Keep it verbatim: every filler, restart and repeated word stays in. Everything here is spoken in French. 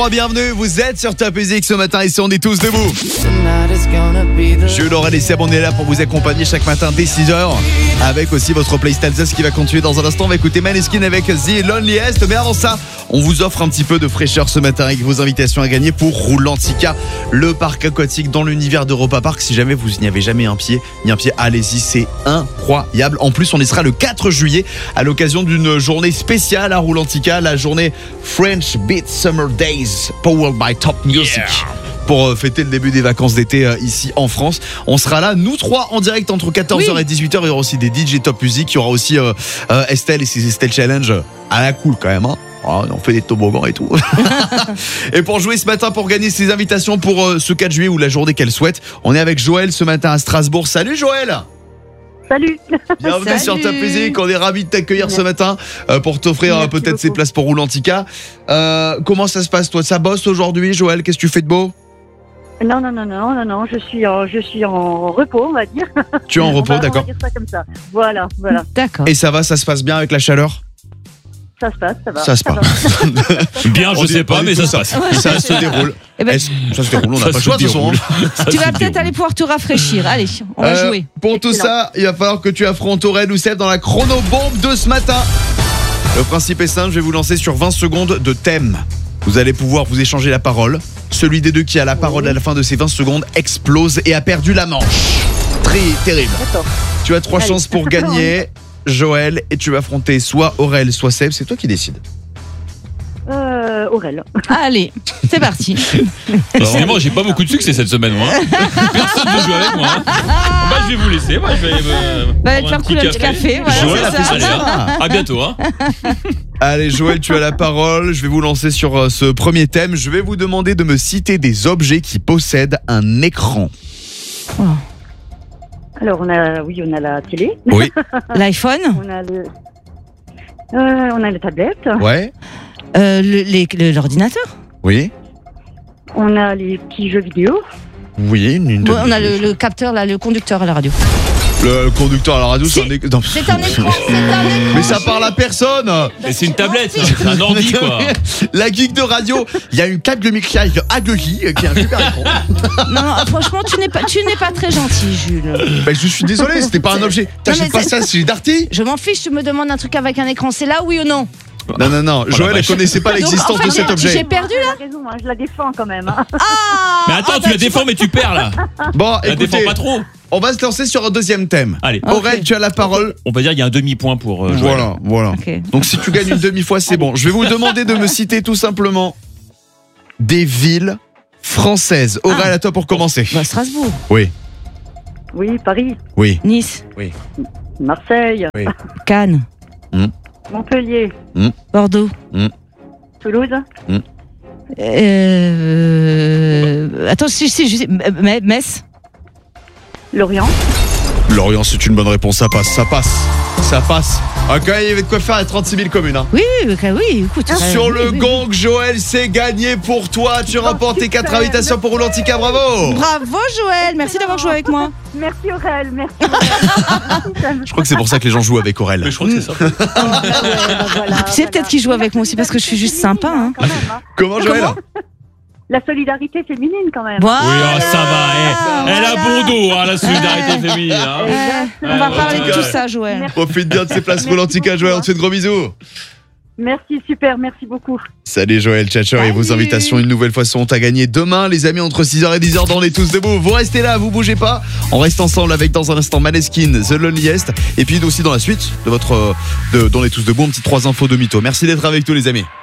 Bienvenue, vous êtes sur Top Music ce matin, ici on est tous debout. Je Laurel et Seb, on est là pour vous accompagner chaque matin dès six heures. Avec aussi votre playlist Alsace qui va continuer dans un instant. On va écouter Maneskin avec The Loneliest. Mais avant ça, on vous offre un petit peu de fraîcheur ce matin avec vos invitations à gagner pour Roulantica, le parc aquatique dans l'univers d'Europa Park. Si jamais vous n'y avez jamais un pied, ni un pied, allez-y, c'est incroyable. En plus, on y sera le quatre juillet à l'occasion d'une journée spéciale à Roulantica, la journée French Beat Summer Days, powered by Top Music. Yeah. Pour fêter le début des vacances d'été euh, ici en France. On sera là, nous trois, en direct entre quatorze heures oui. et dix-huit heures. Il y aura aussi des D J Top Music. Il y aura aussi euh, euh, Estelle et ses Estelle Challenge à la cool quand même. Hein. Oh, on fait des toboggans et tout. Et pour jouer ce matin, pour gagner ses invitations pour euh, ce quatre juillet ou la journée qu'elle souhaite, on est avec Joël ce matin à Strasbourg. Salut Joël. Salut. Bienvenue Salut. sur Top Music. On est ravis de t'accueillir Merci. ce matin euh, pour t'offrir euh, peut-être beaucoup. ces places pour Roulantica. Euh, comment ça se passe toi? Ça bosse aujourd'hui Joël? Qu'est-ce que tu fais de beau? Non, non, non, non, non, non, je suis en, je suis en repos, on va dire. Tu es en repos, on va, d'accord. On va dire ça comme ça. Voilà, voilà. D'accord. Et ça va, ça se passe bien avec la chaleur? Ça se passe, ça va. Ça se passe. Bien, je sais pas, mais ça se passe. Ça se déroule. Eh ben, ça se déroule, on n'a pas le choix de toute façon. Tu vas peut-être aller pouvoir te rafraîchir. Allez, on va euh, jouer. Pour tout ça, il va falloir que tu affrontes Aurel ou Seb dans la chrono-bombe de ce matin. Le principe est simple, je vais vous lancer sur vingt secondes de thème. Vous allez pouvoir vous échanger la parole. Celui des deux qui a la parole à la fin de ces vingt secondes explose et a perdu la manche. Très terrible. D'accord. Tu as trois Allez. chances pour gagner, Joël, et tu vas affronter soit Aurel, soit Seb. C'est toi qui décides. Euh, Aurel. Allez, c'est parti. Vraiment, j'ai pas beaucoup de succès cette semaine, moi. Personne ne joue avec moi. Bah, je vais vous laisser. Moi, je vais me. Bah, te faire couler un petit café. Voilà, Joël a c'est fait ça. ça. Allez, hein. À bientôt. Hein. Allez Joël, tu as la parole. Je vais vous lancer sur euh, ce premier thème. Je vais vous demander de me citer des objets qui possèdent un écran. Oh. Alors, on a, oui, on a la télé. Oui. L'iPhone. On a le, euh, on a la tablette. Ouais. Euh, le- les- le- L'ordinateur. Oui. On a les petits jeux vidéo. Oui. Une, une Bon, on a le, le capteur, là, le conducteur à la radio. Le conducteur à la radio, c'est Si. un écran. Non. C'est un écran, c'est un écran. Mais ça parle à personne. Mais c'est une tablette, ça. C'est un ordi, quoi. La geek de radio, il y a une câble Mixia avec Aguehi qui est un super écran. Non, non, franchement, tu n'es pas, tu n'es pas très gentil, Jules. Ben, je suis désolé, c'était pas un objet. T'achètes mais pas c'est- ça chez Darty? Je m'en fiche, tu me demandes un truc avec un écran, c'est là, oui ou non? Non, non, non. la Joël, elle vache. connaissait pas Donc, l'existence en fait, de cet j'ai- objet. J'ai perdu là. Tu as raison, hein, je la défends quand même. Hein. Ah Mais attends, ah, tu bah, la défends, mais tu perds, là. Bon, Tu la défends écoutez, pas trop. on va se lancer sur un deuxième thème. Allez. Aurel, Ok. tu as la parole. On va dire qu'il y a un demi-point pour euh, Joël. Voilà, voilà. Ok. Donc si tu gagnes une demi-fois, c'est bon. Je vais vous demander de me citer tout simplement des villes françaises. Aurel, Ah. à toi pour commencer. Bah, Strasbourg, Oui, Oui, Paris, oui, Nice, Marseille, Cannes, Montpellier, Bordeaux, Toulouse. euh, attends, si, si, je sais, M- Metz. Lorient. Lorient, c'est une bonne réponse. Ça passe, ça passe, ça passe. Ah, quand même, il y avait de quoi faire à trente-six mille communes. Hein. Oui, oui, oui, oui, écoute. euh, Sur oui, le oui. gong, Joël, c'est gagné pour toi. Tu remportes tes quatre super. invitations pour Roulantica. Bravo. Bravo Joël, merci d'avoir joué avec moi. Merci Aurel, merci. Aurel. Je crois que c'est pour ça que les gens jouent avec Aurel. Mais je crois que c'est ça. Ah, ouais, bah voilà, Tu sais peut-être qu'il joue avec moi aussi parce que je suis juste sympa. Hein. Quand même, hein. Comment, Joël? La solidarité féminine quand même. Voilà. Oui, ah, ça va. eh. Elle a Voilà. bon dos, hein, la solidarité féminine. Hein. Euh, on va Ouais, parler en de tout tout cas. ça, Joël. Merci. Profite bien de ces places Roulantica, Joël. On te fait de gros bisous. Merci, super, merci beaucoup. Salut Joël, ciao ciao. Et vos Salut. invitations une nouvelle fois sont à gagner demain les amis entre six heures et dix heures dans On est tous debout. Vous restez là, vous bougez pas. On reste ensemble avec dans un instant Maneskin, The Loneliest. Et puis aussi dans la suite de votre euh, de, d'On est tous debout, un petit trois infos de mytho. Merci d'être avec nous les amis.